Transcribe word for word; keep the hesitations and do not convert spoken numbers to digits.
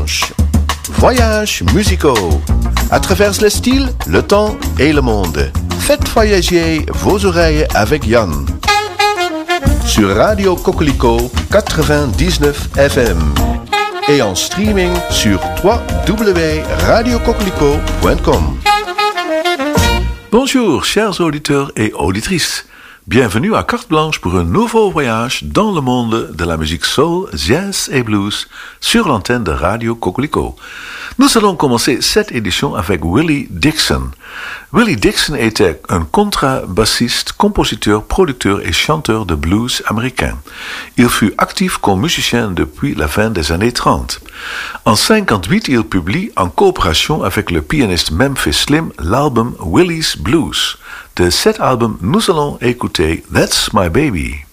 Voyages musicaux. À travers les styles, le temps et le monde. Faites voyager vos oreilles avec Yann. Sur Radio Coquelicot quatre-vingt-dix-neuf F M. Et en streaming sur w w w point radio coquelicot point com. Bonjour, chers auditeurs et auditrices. Bienvenue à Carte Blanche pour un nouveau voyage dans le monde de la musique soul, jazz et blues sur l'antenne de Radio Coquelicot. Nous allons commencer cette édition avec Willie Dixon. Willie Dixon était un contrebassiste, compositeur, producteur et chanteur de blues américain. Il fut actif comme musicien depuis la fin des années trente. En cinquante-huit, il publie en coopération avec le pianiste Memphis Slim l'album Willie's Blues. De cet album, nous allons écouter That's My Baby.